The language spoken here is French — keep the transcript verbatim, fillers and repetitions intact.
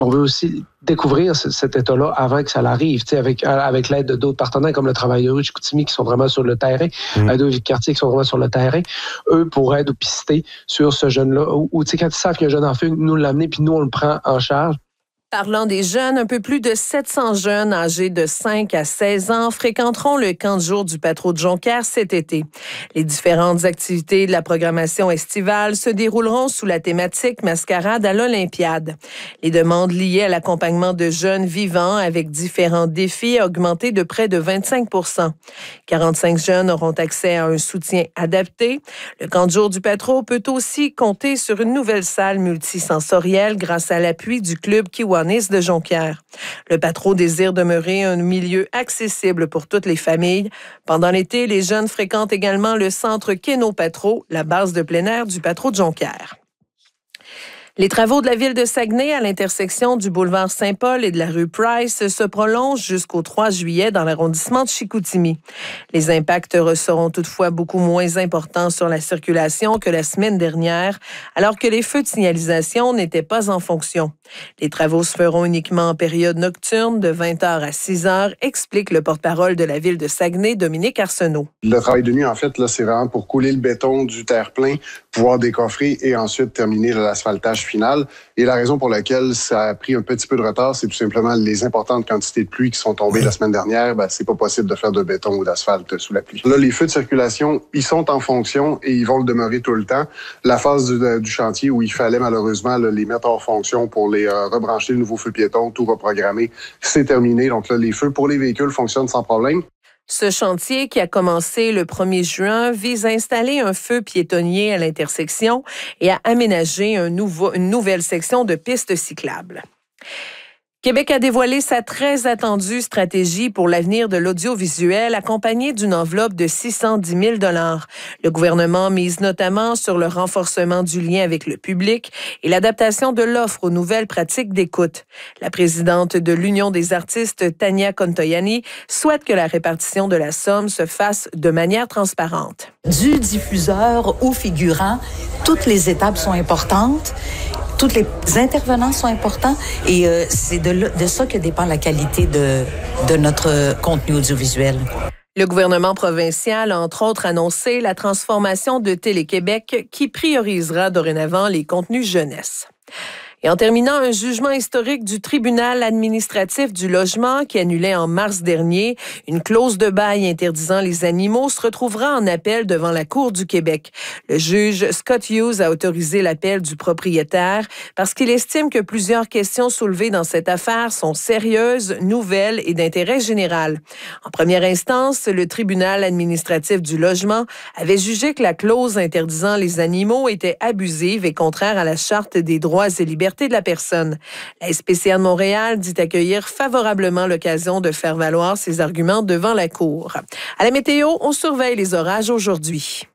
On veut aussi découvrir c- cet état-là avant que ça l'arrive, tu sais, avec, avec l'aide de d'autres partenaires comme le Travail de rue de Chicoutimi qui sont vraiment sur le terrain, mmh. euh, d'autres quartiers qui sont vraiment sur le terrain. Eux pourraient nous pister sur ce jeune-là. Ou, ou tu sais, quand ils savent qu'il y a un jeune en fugue, nous l'amener, puis nous, on le prend en charge. Parlant des jeunes, un peu plus de sept cents jeunes âgés de cinq à seize ans fréquenteront le camp de jour du Patro de Jonquière cet été. Les différentes activités de la programmation estivale se dérouleront sous la thématique Mascarade à l'Olympiade. Les demandes liées à l'accompagnement de jeunes vivants avec différents défis ont augmenté de près de vingt-cinq pour cent. quarante-cinq jeunes auront accès à un soutien adapté. Le camp de jour du Patro peut aussi compter sur une nouvelle salle multisensorielle grâce à l'appui du club Kiwanis de Jonquière. Le Patro désire demeurer un milieu accessible pour toutes les familles. Pendant l'été, les jeunes fréquentent également le centre Keno Patro, la base de plein air du Patro de Jonquière. Les travaux de la ville de Saguenay à l'intersection du boulevard Saint-Paul et de la rue Price se prolongent jusqu'au trois juillet dans l'arrondissement de Chicoutimi. Les impacts seront toutefois beaucoup moins importants sur la circulation que la semaine dernière, alors que les feux de signalisation n'étaient pas en fonction. Les travaux se feront uniquement en période nocturne de vingt heures à six heures, explique le porte-parole de la ville de Saguenay, Dominique Arsenault. Le travail de nuit, en fait, là, c'est vraiment pour couler le béton du terre-plein, pouvoir décoffrer et ensuite terminer l'asphaltage final. Et la raison pour laquelle ça a pris un petit peu de retard, c'est tout simplement les importantes quantités de pluie qui sont tombées la semaine dernière. Ben, c'est pas possible de faire de béton ou d'asphalte sous la pluie. Là, les feux de circulation, ils sont en fonction et ils vont le demeurer tout le temps. La phase du, du chantier où il fallait malheureusement là, les mettre hors fonction pour les euh, rebrancher, le nouveau feu piéton, tout reprogrammer, c'est terminé. Donc là, les feux pour les véhicules fonctionnent sans problème. Ce chantier, qui a commencé le premier juin, vise à installer un feu piétonnier à l'intersection et à aménager un nouveau, une nouvelle section de pistes cyclables. Québec a dévoilé sa très attendue stratégie pour l'avenir de l'audiovisuel, accompagnée d'une enveloppe de six cent dix mille dollars. Le gouvernement mise notamment sur le renforcement du lien avec le public et l'adaptation de l'offre aux nouvelles pratiques d'écoute. La présidente de l'Union des artistes, Tania Contoyani, souhaite que la répartition de la somme se fasse de manière transparente. Du diffuseur au figurant, toutes les étapes sont importantes. Tous les intervenants sont importants et euh, c'est de, de ça que dépend la qualité de, de notre contenu audiovisuel. Le gouvernement provincial a entre autres annoncé la transformation de Télé-Québec qui priorisera dorénavant les contenus jeunesse. Et en terminant, un jugement historique du tribunal administratif du logement qui annulait en mars dernier une clause de bail interdisant les animaux se retrouvera en appel devant la Cour du Québec. Le juge Scott Hughes a autorisé l'appel du propriétaire parce qu'il estime que plusieurs questions soulevées dans cette affaire sont sérieuses, nouvelles et d'intérêt général. En première instance, le tribunal administratif du logement avait jugé que la clause interdisant les animaux était abusive et contraire à la Charte des droits et libertés de la personne. La S P C A de Montréal dit accueillir favorablement l'occasion de faire valoir ses arguments devant la Cour. À la météo, on surveille les orages aujourd'hui.